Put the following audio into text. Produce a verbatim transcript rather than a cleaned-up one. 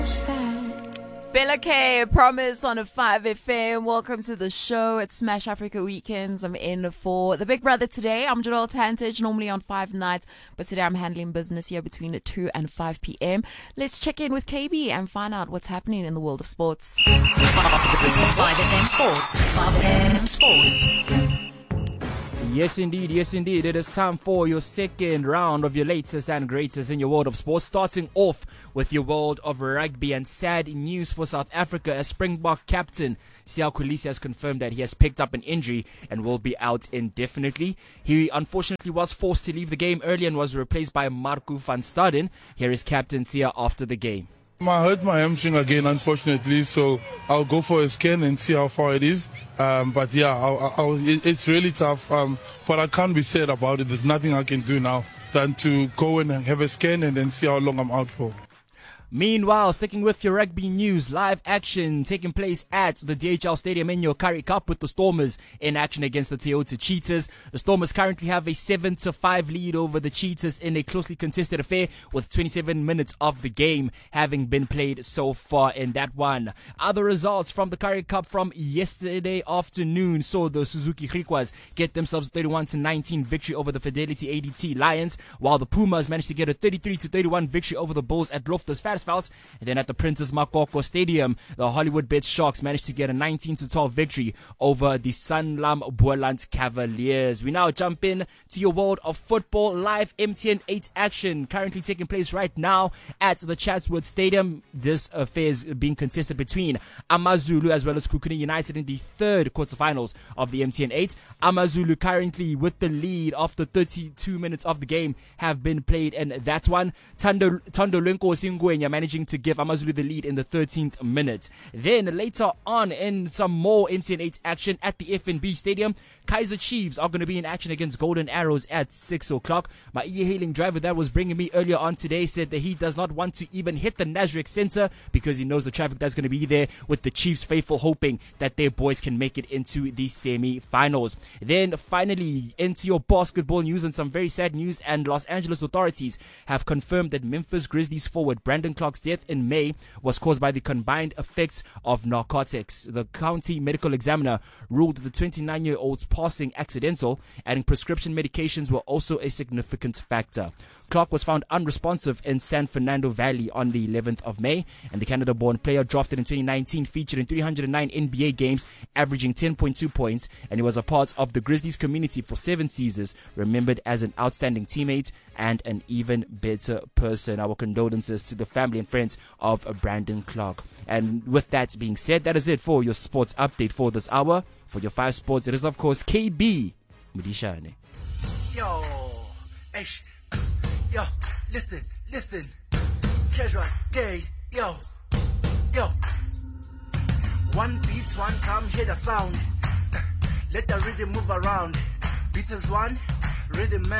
Bella K, Promise on a five F M. Welcome to the show. It's Smash Africa Weekends. I'm in for the Big Brother today. I'm Joel Tantich, normally on five nights, but today I'm handling business here between two and five p.m. Let's check in with K B and find out what's happening in the world of sports. five F M Sports. five F M Sports. Yes, indeed. Yes, indeed. It is time for your second round of your latest and greatest in your world of sports. Starting off with your world of rugby, and sad news for South Africa as Springbok captain Siya Kolisi has confirmed that he has picked up an injury and will be out indefinitely. He unfortunately was forced to leave the game early and was replaced by Marco van Staden. Here is Captain Siya after the game. I hurt my hamstring again, unfortunately, so I'll go for a scan and see how far it is. Um, but yeah, I'll, I'll, it's really tough, um, but I can't be sad about it. There's nothing I can do now than to go and have a scan and then see how long I'm out for. Meanwhile, sticking with your rugby news, live action taking place at the D H L Stadium in your Currie Cup with the Stormers in action against the Toyota Cheetahs. The Stormers currently have a seven to five lead over the Cheetahs in a closely contested affair with twenty-seven minutes of the game having been played so far in that one. Other results from the Currie Cup from yesterday afternoon saw the Suzuki Griquas get themselves thirty-one to nineteen victory over the Fidelity A D T Lions, while the Pumas managed to get a thirty-three to thirty-one victory over the Bulls at Loftus Versfeld. And then at the Princess Makoko Stadium, the Hollywood Bet Sharks managed to get a nineteen to twelve victory over the Sanlam Boland Cavaliers. We now jump in to your world of football. Live M T N eight action currently taking place right now at the Chatsworth Stadium. This affair is being contested between Amazulu as well as Kukuni United in the third quarterfinals of the M T N eight. Amazulu currently with the lead after thirty-two minutes of the game have been played, and that's one. Tando Lenko Singwenya managing to give Amazulu the lead in the thirteenth minute. Then later on in some more M T N eight action at the F N B Stadium, Kaizer Chiefs are going to be in action against Golden Arrows at six o'clock. My e-hailing driver that was bringing me earlier on today said that he does not want to even hit the Nasrec Center because he knows the traffic that's going to be there, with the Chiefs faithful hoping that their boys can make it into the semi-finals. Then finally into your basketball news and some very sad news, and Los Angeles authorities have confirmed that Memphis Grizzlies forward Brandon Clark's death in May was caused by the combined effects of narcotics. The county medical examiner ruled the twenty-nine-year-old's passing accidental, adding prescription medications were also a significant factor. Clark was found unresponsive in San Fernando Valley on the eleventh of May, and the Canada-born player, drafted in twenty nineteen, featured in three hundred nine N B A games, averaging ten point two points, and he was a part of the Grizzlies community for seven seasons, remembered as an outstanding teammate and an even better person. Our condolences to the family and friends of Brandon Clark. And with that being said, that is it for your sports update for this hour. For your five sports, it is of course K B Mudishane. Yo, ish, yo, listen, listen, casual days, yo, yo. One beat, one time, hear the sound. Let the rhythm move around. Beat is one, rhythm man.